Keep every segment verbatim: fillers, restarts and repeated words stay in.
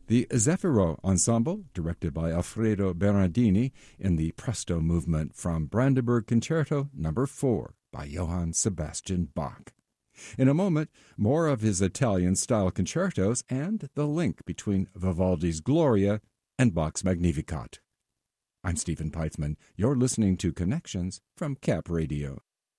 The Zeffiro Ensemble, directed by Alfredo Berardini, in the Presto movement from Brandenburg Concerto Number four by Johann Sebastian Bach. In a moment, more of his Italian-style concertos and the link between Vivaldi's Gloria and Bach's Magnificat. I'm Stephen Peitzman. You're listening to Connections from Cap Radio.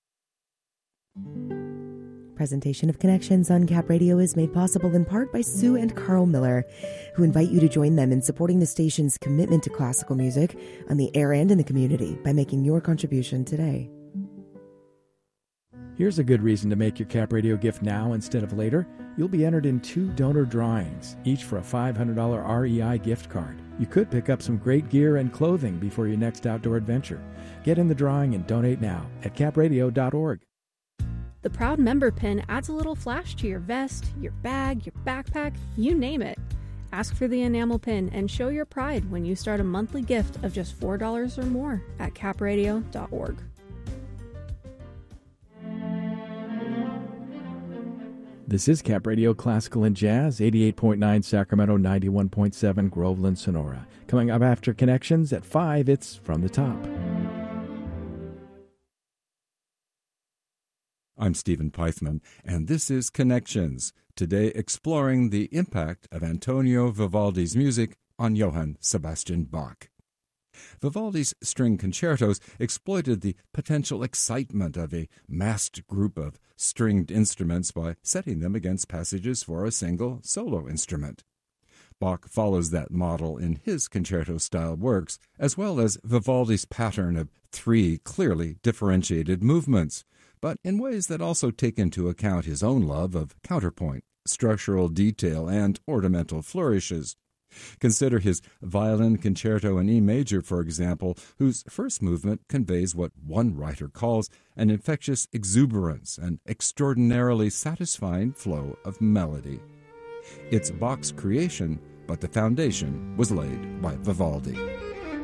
Presentation of Connections on Cap Radio is made possible in part by Sue and Carl Miller, who invite you to join them in supporting the station's commitment to classical music on the air and in the community by making your contribution today. Here's a good reason to make your Cap Radio gift now instead of later. You'll be entered in two donor drawings, each for a five hundred dollars R E I gift card. You could pick up some great gear and clothing before your next outdoor adventure. Get in the drawing and donate now at cap radio dot org. The Proud Member Pin adds a little flash to your vest, your bag, your backpack, you name it. Ask for the enamel pin and show your pride when you start a monthly gift of just four dollars or more at cap radio dot org. This is Cap Radio Classical and Jazz, eighty-eight point nine Sacramento, ninety-one point seven Groveland, Sonora. Coming up after Connections at five, it's From the Top. I'm Stephen Peitzman, and this is Connections, today exploring the impact of Antonio Vivaldi's music on Johann Sebastian Bach. Vivaldi's string concertos exploited the potential excitement of a massed group of stringed instruments by setting them against passages for a single solo instrument. Bach follows that model in his concerto-style works, as well as Vivaldi's pattern of three clearly differentiated movements, but in ways that also take into account his own love of counterpoint, structural detail, and ornamental flourishes. Consider his Violin Concerto in E major, for example, whose first movement conveys what one writer calls an infectious exuberance and extraordinarily satisfying flow of melody. It's Bach's creation, but the foundation was laid by Vivaldi.